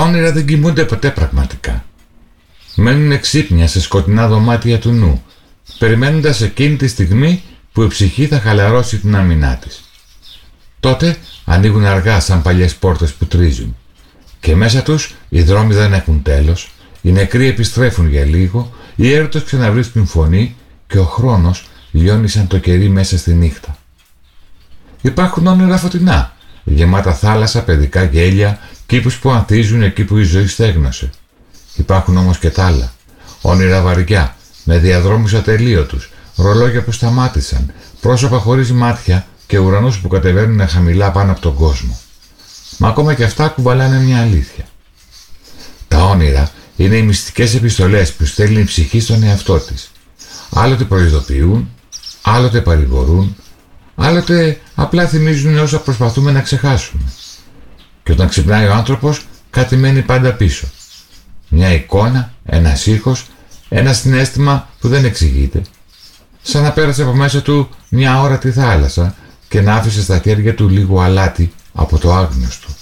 όνειρα δεν κοιμούνται ποτέ πραγματικά. Μένουν ξύπνια σε σκοτεινά δωμάτια του νου, περιμένοντας εκείνη τη στιγμή που η ψυχή θα χαλαρώσει την άμυνά της. Τότε ανοίγουν αργά σαν παλιές πόρτες που τρίζουν και μέσα τους οι δρόμοι δεν έχουν τέλος, οι νεκροί επιστρέφουν για λίγο, οι έρωτες ξαναβρίσκουν φωνή και ο χρόνος λιώνει σαν το κερί μέσα στη νύχτα. Υπάρχουν όνειρα φωτεινά, γεμάτα θάλασσα, παιδικά γέλια, κήπους που ανθίζουν εκεί που η ζωή στέγνωσε. Υπάρχουν όμως και τα άλλα, όνειρα βαριά, με διαδρόμους ατελείωτους, ρολόγια που σταμάτησαν, πρόσωπα χωρίς μάτια και ουρανούς που κατεβαίνουν χαμηλά πάνω από τον κόσμο. Μα ακόμα και αυτά κουβαλάνε μια αλήθεια. Τα όνειρα είναι οι μυστικές επιστολές που στέλνει η ψυχή στον εαυτό της. Άλλοτε προειδοποιούν, άλλοτε παρηγορούν, άλλοτε απλά θυμίζουν όσα προσπαθούμε να ξεχάσουμε. Και όταν ξυπνάει ο άνθρωπος, κάτι μένει πάντα πίσω. Μια εικόνα, ένας ήχος, ένα συναίσθημα που δεν εξηγείται. Σαν να πέρασε από μέσα του μια ώρα τη θάλασσα και να άφησε στα χέρια του λίγο αλάτι από το άγνωστο.